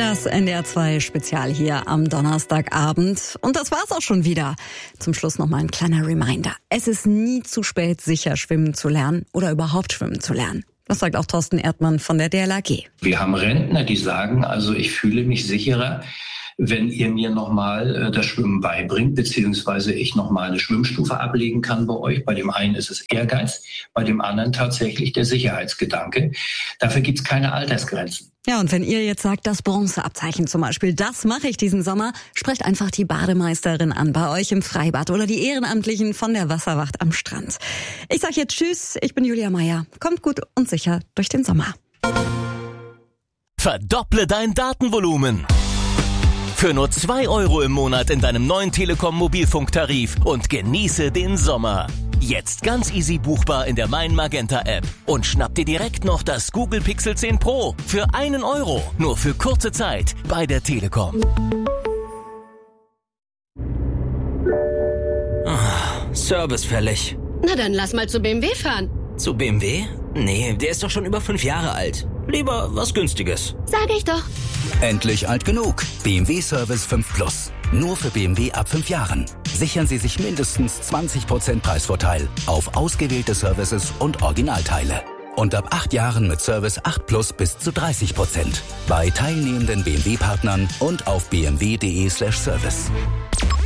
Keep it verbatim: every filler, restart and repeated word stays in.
Das N D R zwei Spezial hier am Donnerstagabend. Und das war's auch schon wieder. Zum Schluss noch mal ein kleiner Reminder. Es ist nie zu spät, sicher schwimmen zu lernen oder überhaupt schwimmen zu lernen. Das sagt auch Thorsten Erdmann von der D L R G. Wir haben Rentner, die sagen, also ich fühle mich sicherer, wenn ihr mir nochmal äh, das Schwimmen beibringt, beziehungsweise ich nochmal eine Schwimmstufe ablegen kann bei euch. Bei dem einen ist es Ehrgeiz, bei dem anderen tatsächlich der Sicherheitsgedanke. Dafür gibt's keine Altersgrenzen. Ja, und wenn ihr jetzt sagt, das Bronzeabzeichen zum Beispiel, das mache ich diesen Sommer, sprecht einfach die Bademeisterin an bei euch im Freibad oder die Ehrenamtlichen von der Wasserwacht am Strand. Ich sag jetzt Tschüss, ich bin Julia Meyer. Kommt gut und sicher durch den Sommer. Verdopple dein Datenvolumen. Für nur zwei Euro im Monat in deinem neuen Telekom-Mobilfunktarif und genieße den Sommer. Jetzt ganz easy buchbar in der Mein Magenta App. Und schnapp dir direkt noch das Google Pixel zehn Pro für einen Euro. Nur für kurze Zeit bei der Telekom. Oh, Service fällig. Na dann lass mal zu B M W fahren. Zu B M W? Nee, der ist doch schon über fünf Jahre alt. Lieber was Günstiges. Sag ich doch. Endlich alt genug. B M W Service fünf Plus. Nur für B M W ab fünf Jahren. Sichern Sie sich mindestens zwanzig Prozent Preisvorteil auf ausgewählte Services und Originalteile. Und ab acht Jahren mit Service acht Plus bis zu dreißig Prozent. Bei teilnehmenden B M W-Partnern und auf b m w punkt d e slash service.